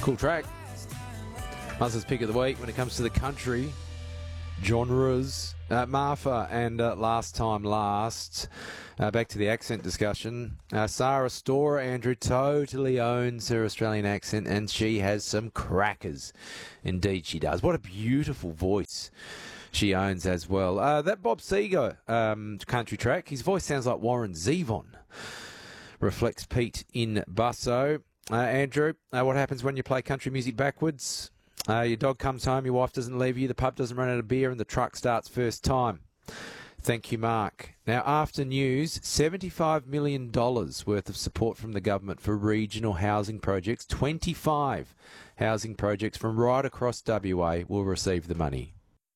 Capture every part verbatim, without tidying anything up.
Cool track. Muzz's pick of the week when it comes to the country genres. Uh, Martha and uh, Last Time Last. Uh, back to the accent discussion. Uh, Sarah Storr, Andrew, totally owns her Australian accent, and she has some crackers. Indeed she does. What a beautiful voice she owns as well. Uh, that Bob Seger um, country track, his voice sounds like Warren Zevon. Reflects Pete in Busso. Uh, Andrew, uh, what happens when you play country music backwards? Uh, your dog comes home, your wife doesn't leave you, the pub doesn't run out of beer, and the truck starts first time. Thank you, Mark. Now, after news, seventy-five million dollars worth of support from the government for regional housing projects. twenty-five housing projects from right across W A will receive the money.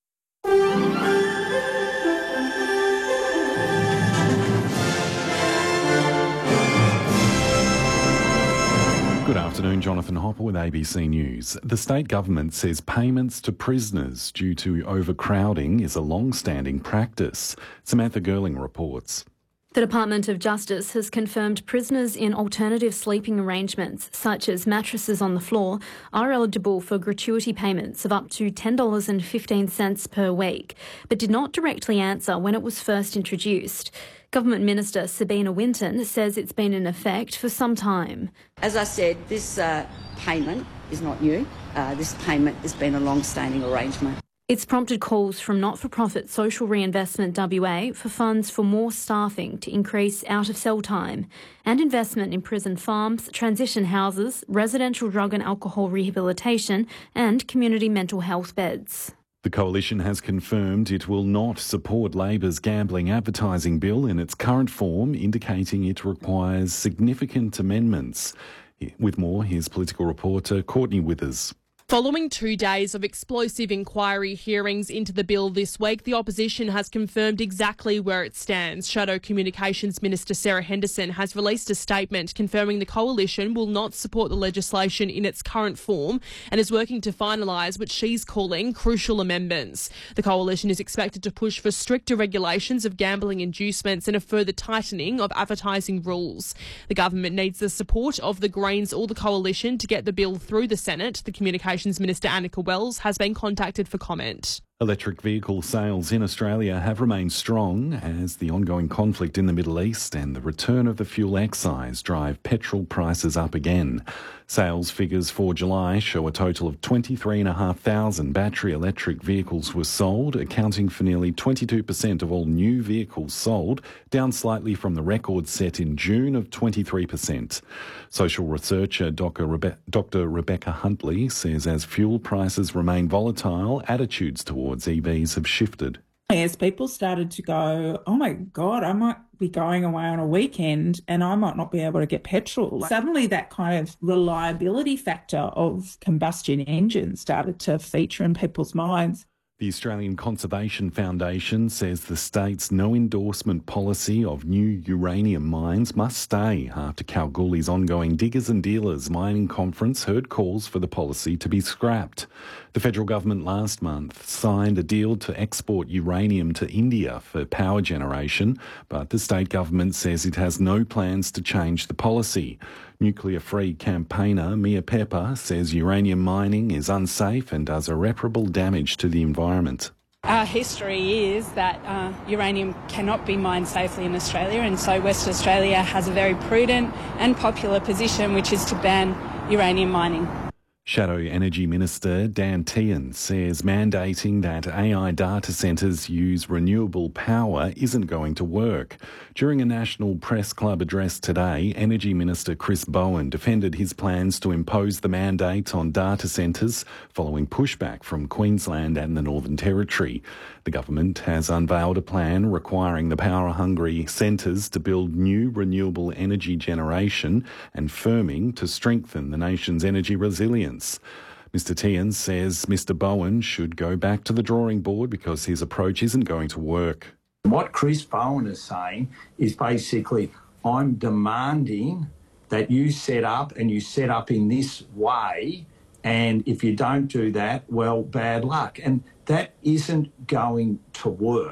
Good afternoon, Jonathan Hopper with A B C News. The state government says payments to prisoners due to overcrowding is a long-standing practice. Samantha Gerling reports. The Department of Justice has confirmed prisoners in alternative sleeping arrangements, such as mattresses on the floor, are eligible for gratuity payments of up to ten dollars and fifteen cents per week, but did not directly answer when it was first introduced. Government Minister Sabina Winton says it's been in effect for some time. As I said, this uh, payment is not new. Uh, this payment has been a long-standing arrangement. It's prompted calls from not-for-profit Social Reinvestment W A for funds for more staffing to increase out-of-cell time and investment in prison farms, transition houses, residential drug and alcohol rehabilitation and community mental health beds. The Coalition has confirmed it will not support Labor's gambling advertising bill in its current form, indicating it requires significant amendments. With more, here's political reporter Courtney Withers. Following two days of explosive inquiry hearings into the bill this week, the opposition has confirmed exactly where it stands. Shadow Communications Minister Sarah Henderson has released a statement confirming the Coalition will not support the legislation in its current form and is working to finalise what she's calling crucial amendments. The Coalition is expected to push for stricter regulations of gambling inducements and a further tightening of advertising rules. The government needs the support of the Greens or the Coalition to get the bill through the Senate. The Communications Minister Annika Wells has been contacted for comment. Electric vehicle sales in Australia have remained strong as the ongoing conflict in the Middle East and the return of the fuel excise drive petrol prices up again. Sales figures for July show a total of twenty-three thousand five hundred battery electric vehicles were sold, accounting for nearly twenty-two percent of all new vehicles sold, down slightly from the record set in June of twenty-three percent. Social researcher Doctor Rebe- Doctor Rebecca Huntley says as fuel prices remain volatile, attitudes towards E Vs have shifted. As people started to go, oh my God, I might be going away on a weekend and I might not be able to get petrol. Suddenly that kind of reliability factor of combustion engines started to feature in people's minds. The Australian Conservation Foundation says the state's no endorsement policy of new uranium mines must stay after Kalgoorlie's ongoing Diggers and Dealers mining conference heard calls for the policy to be scrapped. The federal government last month signed a deal to export uranium to India for power generation, but the state government says it has no plans to change the policy. Nuclear-free campaigner Mia Pepper says uranium mining is unsafe and does irreparable damage to the environment. Our history is that uh, uranium cannot be mined safely in Australia, and so Western Australia has a very prudent and popular position, which is to ban uranium mining. Shadow Energy Minister Dan Tehan says mandating that A I data centres use renewable power isn't going to work. During a National Press Club address today, Energy Minister Chris Bowen defended his plans to impose the mandate on data centres following pushback from Queensland and the Northern Territory. The government has unveiled a plan requiring the power-hungry centres to build new renewable energy generation and firming to strengthen the nation's energy resilience. Mister Tehan says Mister Bowen should go back to the drawing board because his approach isn't going to work. What Chris Bowen is saying is basically, I'm demanding that you set up and you set up in this way, and if you don't do that, well, bad luck. And that isn't going to work.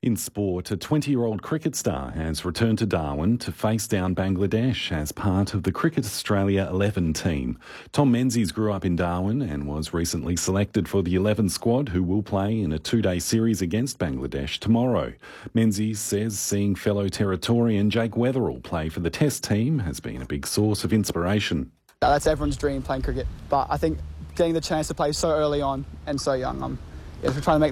In sport, a twenty-year-old cricket star has returned to Darwin to face down Bangladesh as part of the Cricket Australia eleven team. Tom Menzies grew up in Darwin and was recently selected for the eleven squad, who will play in a two-day series against Bangladesh tomorrow. Menzies says seeing fellow Territorian Jake Weatherall play for the Test team has been a big source of inspiration. That's everyone's dream, playing cricket, but I think getting the chance to play so early on and so young, I'm yeah, trying to make